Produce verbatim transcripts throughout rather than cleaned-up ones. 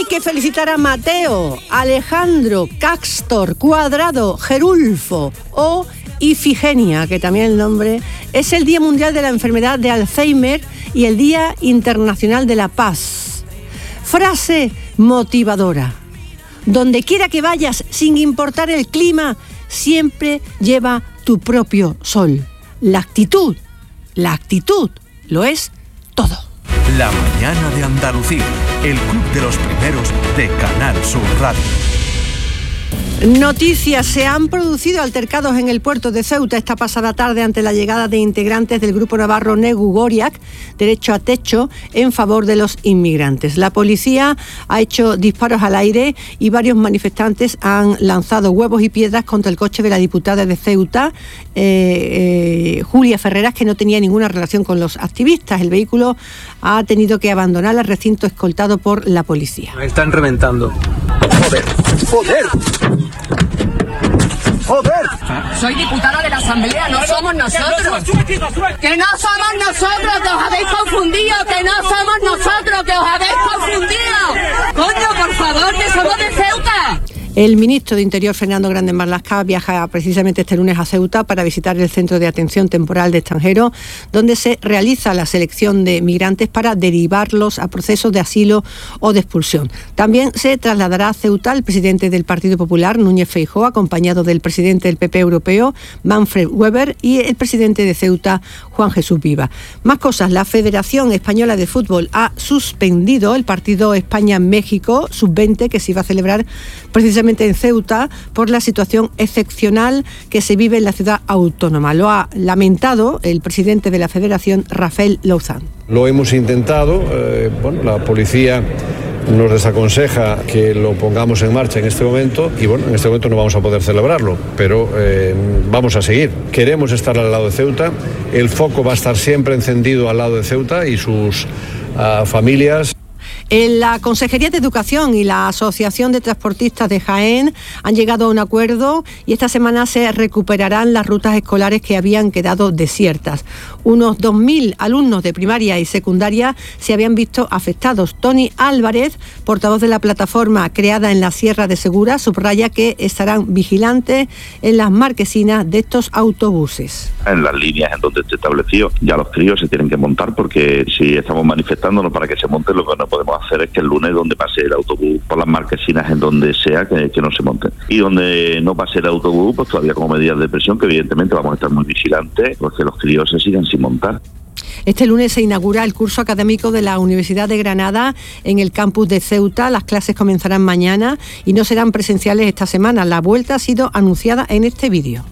Hay que felicitar a Mateo, Alejandro, Castor, Cuadrado, Gerulfo o Ifigenia, que también el nombre. Es el Día Mundial de la Enfermedad de Alzheimer y el Día Internacional de la Paz. Frase motivadora. Donde quiera que vayas, sin importar el clima, siempre lleva tu propio sol. La actitud, la actitud lo es todo. La mañana de Andalucía, el club de los primeros de Canal Sur Radio. Noticias. Se han producido altercados en el puerto de Ceuta esta pasada tarde ante la llegada de integrantes del grupo navarro Negu Goriak, derecho a techo, en favor de los inmigrantes. La policía ha hecho disparos al aire y varios manifestantes han lanzado huevos y piedras contra el coche de la diputada de Ceuta, eh, eh, Julia Ferreras, que no tenía ninguna relación con los activistas. El vehículo ha tenido que abandonar el recinto escoltado por la policía. Me están reventando. ¡Joder! ¡Joder! ¡Joder! Soy diputada de la Asamblea, no somos nosotros. Que no somos nosotros, que os habéis confundido. Que no somos nosotros, que os habéis confundido. Coño, por favor, que somos de Ceuta. El ministro de Interior, Fernando Grande Marlaska, viaja precisamente este lunes a Ceuta para visitar el Centro de Atención Temporal de Extranjeros, donde se realiza la selección de migrantes para derivarlos a procesos de asilo o de expulsión. También se trasladará a Ceuta el presidente del Partido Popular, Núñez Feijóo, acompañado del presidente del P P europeo, Manfred Weber, y el presidente de Ceuta, Juan Jesús Viva. Más cosas. La Federación Española de Fútbol ha suspendido el partido España-México sub veinte que se iba a celebrar precisamente en Ceuta por la situación excepcional que se vive en la ciudad autónoma. Lo ha lamentado el presidente de la Federación, Rafael Louzán. Lo hemos intentado, eh, bueno, la policía nos desaconseja que lo pongamos en marcha en este momento y bueno, en este momento no vamos a poder celebrarlo, pero eh, vamos a seguir. Queremos estar al lado de Ceuta, el foco va a estar siempre encendido al lado de Ceuta y sus uh, familias. La Consejería de Educación y la Asociación de Transportistas de Jaén han llegado a un acuerdo y esta semana se recuperarán las rutas escolares que habían quedado desiertas. Unos dos mil alumnos de primaria y secundaria se habían visto afectados. Tony Álvarez, portavoz de la plataforma creada en la Sierra de Segura, subraya que estarán vigilantes en las marquesinas de estos autobuses. En las líneas en donde se estableció, ya los críos se tienen que montar porque si estamos manifestándonos para que se monten, lo que no podemos hacer es que el lunes donde pase el autobús por las marquesinas en donde sea que, que no se monten, y donde no pase el autobús pues todavía como medidas de presión que evidentemente vamos a estar muy vigilantes porque los críos se sigan sin montar. Este lunes se inaugura el curso académico de la Universidad de Granada en el campus de Ceuta. Las clases comenzarán mañana y no serán presenciales esta semana. La vuelta ha sido anunciada en este vídeo.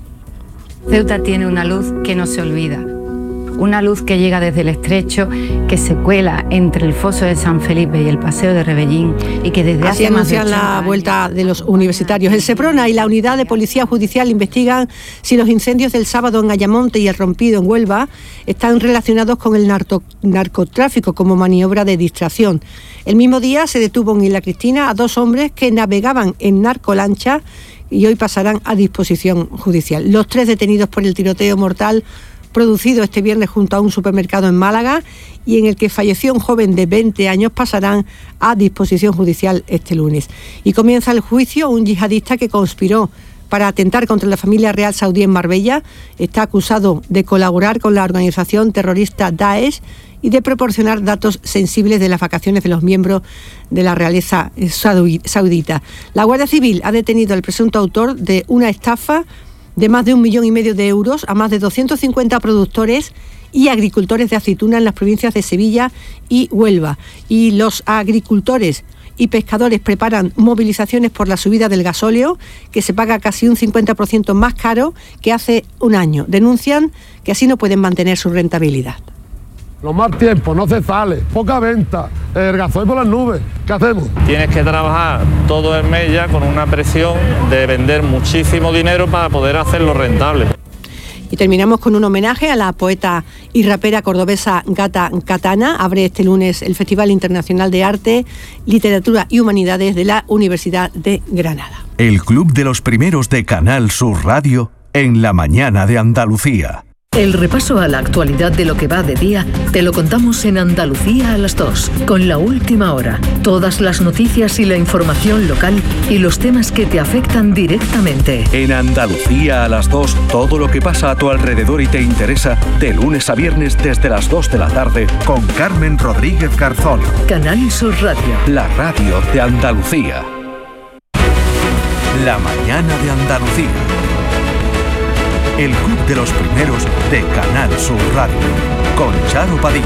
Ceuta tiene una luz que no se olvida. Una luz que llega desde el Estrecho, que se cuela entre el foso de San Felipe y el Paseo de Rebellín y que desde Así hace más de anuncian la vuelta de los universitarios. El Seprona y la Unidad de Policía Judicial investigan si los incendios del sábado en Ayamonte y el Rompido en Huelva están relacionados con el narco, narcotráfico como maniobra de distracción. El mismo día se detuvo en Isla Cristina a dos hombres que navegaban en narcolancha y hoy pasarán a disposición judicial. Los tres detenidos por el tiroteo mortal producido este viernes junto a un supermercado en Málaga y en el que falleció un joven de veinte años pasarán a disposición judicial este lunes. Y comienza el juicio un yihadista que conspiró para atentar contra la familia real saudí en Marbella. Está acusado de colaborar con la organización terrorista Daesh y de proporcionar datos sensibles de las vacaciones de los miembros de la realeza saudita. La Guardia Civil ha detenido al presunto autor de una estafa de más de un millón y medio de euros a más de doscientos cincuenta productores y agricultores de aceituna en las provincias de Sevilla y Huelva. Y los agricultores y pescadores preparan movilizaciones por la subida del gasóleo, que se paga casi un cincuenta por ciento más caro que hace un año. Denuncian que así no pueden mantener su rentabilidad. Los mal tiempos, no se sale, poca venta, el gasoil por las nubes. ¿Qué hacemos? Tienes que trabajar todo el mes ya con una presión de vender muchísimo dinero para poder hacerlo rentable. Y terminamos con un homenaje a la poeta y rapera cordobesa Gata Katana. Abre este lunes el Festival Internacional de Arte, Literatura y Humanidades de la Universidad de Granada. El club de los primeros de Canal Sur Radio en la mañana de Andalucía. El repaso a la actualidad de lo que va de día te lo contamos en Andalucía a las dos, con La Última Hora. Todas las noticias y la información local y los temas que te afectan directamente. En Andalucía a las dos, todo lo que pasa a tu alrededor y te interesa, de lunes a viernes desde las dos de la tarde, con Carmen Rodríguez Garzón. Canal Sur Radio. La radio de Andalucía. La mañana de Andalucía. El club de los primeros de Canal Sur Radio, con Charo Padilla.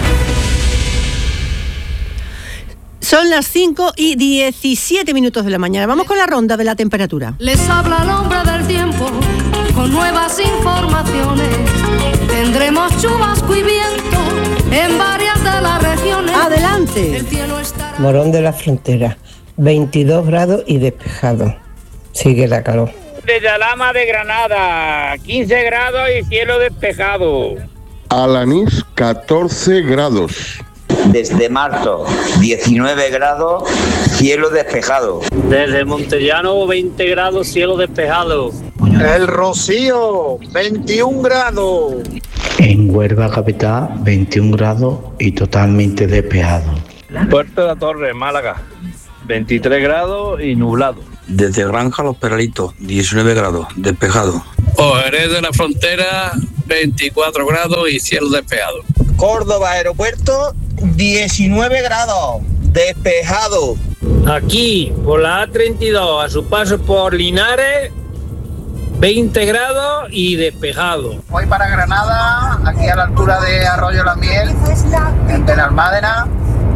Son las cinco y diecisiete minutos de la mañana. Vamos con la ronda de la temperatura. Les habla el hombre del tiempo con nuevas informaciones. Tendremos chubasco y viento en varias de las regiones. Adelante. El cielo estará... Morón de la Frontera, veintidós grados y despejado. Sigue la calor. Desde Alhama de Granada, quince grados y cielo despejado. Alanís, catorce grados. Desde marzo, diecinueve grados, cielo despejado. Desde Montellano, veinte grados, cielo despejado. El Rocío, veintiún grados. En Huelva capital, veintiún grados y totalmente despejado. Puerto de la Torre, Málaga, veintitrés grados y nublado. Desde Granja Los Peralitos, diecinueve grados, despejado. Jerez de la Frontera, veinticuatro grados y cielo despejado. Córdoba Aeropuerto, diecinueve grados, despejado. Aquí, por la A treinta y dos, a su paso por Linares, veinte grados y despejado. Voy para Granada, aquí a la altura de Arroyo La Miel, en Benalmádena,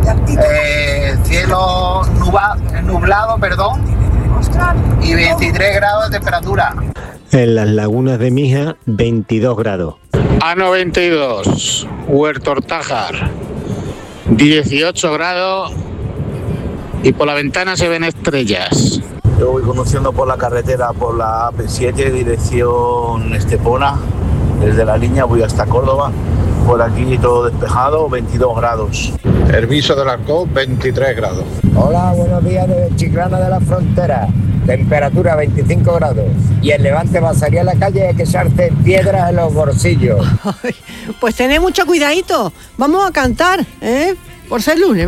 eh, cielo nuba, nublado, perdón, y veintitrés grados de temperatura. En las lagunas de Mija, veintidós grados. A noventa y dos, Huerto Hortájar, dieciocho grados y por la ventana se ven estrellas. Yo voy conduciendo por la carretera, por la A P siete, dirección Estepona, desde La Línea voy hasta Córdoba, por aquí todo despejado, veintidós grados. Herbiso del Arcón, veintitrés grados. Hola, buenos días desde Chiclana de la Frontera, temperatura veinticinco grados. Y el Levante va a salir a la calle y hay que echarse piedras en los bolsillos. Pues tened mucho cuidadito, vamos a cantar, ¿eh? Por ser lunes.